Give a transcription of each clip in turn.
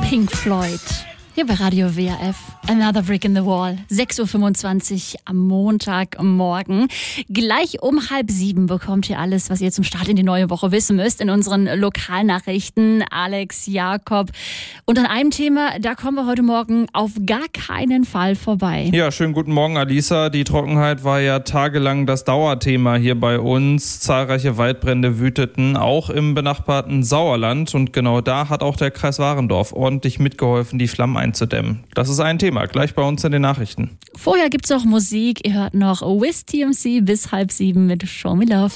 Pink Floyd. Hier bei Radio WRF. Another Brick in the Wall. 6.25 Uhr am Montagmorgen. Gleich um 6:30 bekommt ihr alles, was ihr zum Start in die neue Woche wissen müsst, in unseren Lokalnachrichten. Alex, Jakob. Und an einem Thema, da kommen wir heute Morgen auf gar keinen Fall vorbei. Ja, schönen guten Morgen, Alisa. Die Trockenheit war ja tagelang das Dauerthema hier bei uns. Zahlreiche Waldbrände wüteten, auch im benachbarten Sauerland. Und genau da hat auch der Kreis Warendorf ordentlich mitgeholfen, die Flammen einzudämmen. Das ist ein Thema, gleich bei uns in den Nachrichten. Vorher gibt's auch Musik. Ihr hört noch Wiz TMC bis 6:30 mit Show Me Love.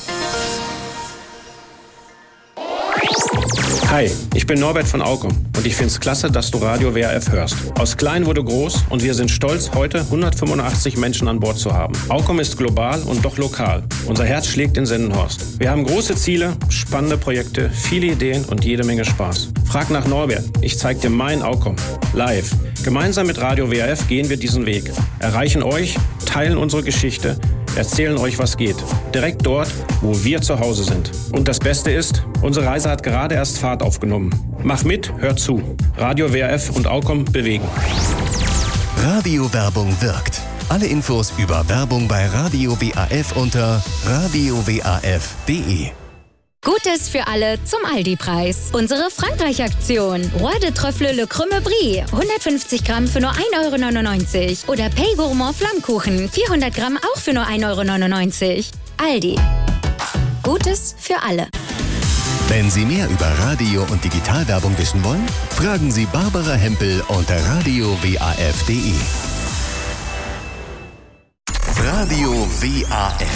Hi, ich bin Norbert von Aukum und ich find's klasse, dass du Radio WRF hörst. Aus klein wurde groß und wir sind stolz, heute 185 Menschen an Bord zu haben. Aukum ist global und doch lokal. Unser Herz schlägt in Sendenhorst. Wir haben große Ziele, spannende Projekte, viele Ideen und jede Menge Spaß. Frag nach Norbert, ich zeig dir mein Aukum. Live. Gemeinsam mit Radio WRF gehen wir diesen Weg. Erreichen euch, teilen unsere Geschichte, erzählen euch, was geht. Direkt dort, wo wir zu Hause sind. Und das Beste ist, unsere Reise hat gerade erst Fahrt aufgenommen. Mach mit, hör zu. Radio WRF und Aukum bewegen. Radiowerbung wirkt. Alle Infos über Werbung bei Radio WRF unter radiowrf.de. Gutes für alle zum Aldi-Preis. Unsere Frankreich-Aktion. Roi de Trüffle Le Crème Brie. 150 Gramm für nur 1,99 € Oder Pay Gourmand Flammkuchen. 400 Gramm auch für nur 1,99 €. Aldi. Gutes für alle. Wenn Sie mehr über Radio- und Digitalwerbung wissen wollen, fragen Sie Barbara Hempel unter radiowrf.de. Radio WRF.